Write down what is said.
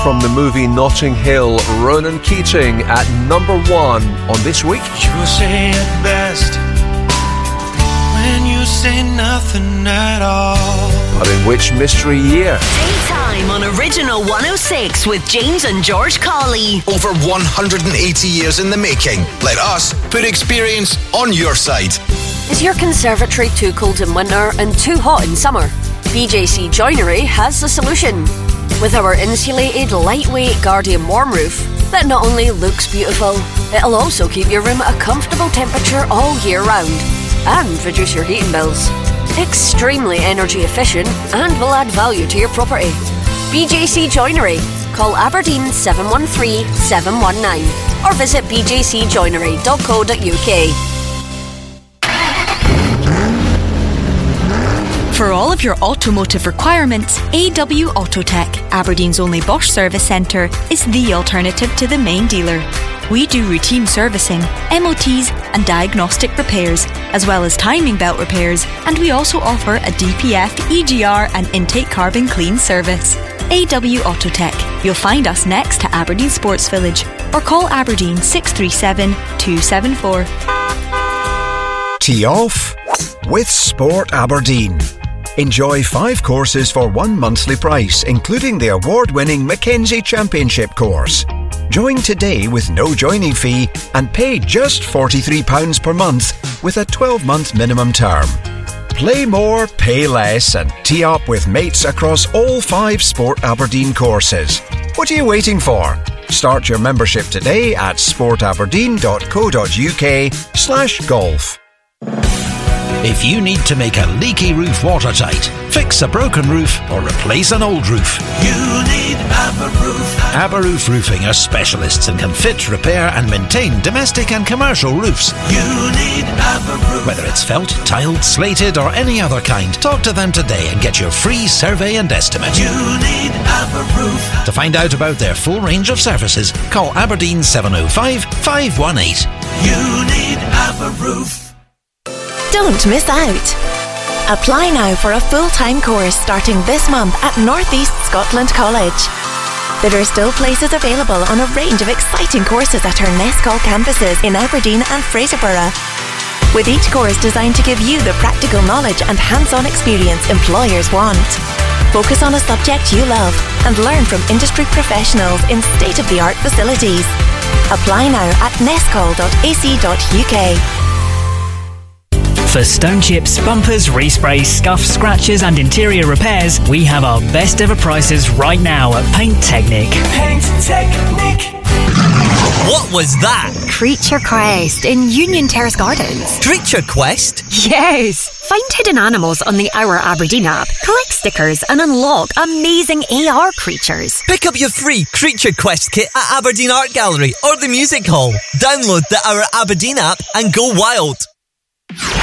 from the movie Notting Hill, Ronan Keating at number 1 on This Week. You say it best when you say nothing at all. But in which mystery year? Daytime on Original 106 with James and George Colley. Over 180 years in the making. Let us put experience on your side. Is your conservatory too cold in winter and too hot in summer? BJC Joinery has the solution. With our insulated, lightweight Guardian warm roof that not only looks beautiful, it'll also keep your room at a comfortable temperature all year round and reduce your heating bills. Extremely energy efficient and will add value to your property. BJC Joinery. Call Aberdeen 713 719 or visit bjcjoinery.co.uk. For all of your automotive requirements, AW Autotech, Aberdeen's only Bosch service centre, is the alternative to the main dealer. We do routine servicing, MOTs and diagnostic repairs, as well as timing belt repairs, and we also offer a DPF, EGR and intake carbon clean service. AW Autotech. You'll find us next to Aberdeen Sports Village or call Aberdeen 637 274. Tee off with Sport Aberdeen. Enjoy 5 courses for one monthly price, including the award-winning Mackenzie Championship course. Join today with no joining fee and pay just £43 per month with a 12-month minimum term. Play more, pay less and tee up with mates across all 5 Sport Aberdeen courses. What are you waiting for? Start your membership today at sportaberdeen.co.uk/golf. If you need to make a leaky roof watertight, fix a broken roof or replace an old roof, You need Aberroof. Aberroof Roofing are specialists and can fit, repair and maintain domestic and commercial roofs. You need Aberroof. Whether it's felt, tiled, slated or any other kind, talk to them today and get your free survey and estimate. You need Aberroof. To find out about their full range of services, call Aberdeen 705 518. You need Aberroof. Don't miss out. Apply now for a full-time course starting this month at North East Scotland College. There are still places available on a range of exciting courses at our Nescall campuses in Aberdeen and Fraserburgh, with each course designed to give you the practical knowledge and hands-on experience employers want. Focus on a subject you love and learn from industry professionals in state-of-the-art facilities. Apply now at nescall.ac.uk. For stone chips, bumpers, resprays, scuffs, scratches and interior repairs, we have our best ever prices right now at Paint Technic. Paint Technic. What was that? Creature Quest in Union Terrace Gardens. Creature Quest? Yes! Find hidden animals on the Our Aberdeen app, collect stickers and unlock amazing AR creatures. Pick up your free Creature Quest kit at Aberdeen Art Gallery or the Music Hall. Download the Our Aberdeen app and go wild.